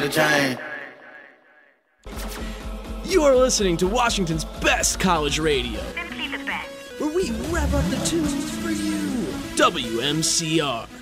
a chain. You are listening to Washington's best college radio, Simply the best. where we rev up the tunes for you. WMCR.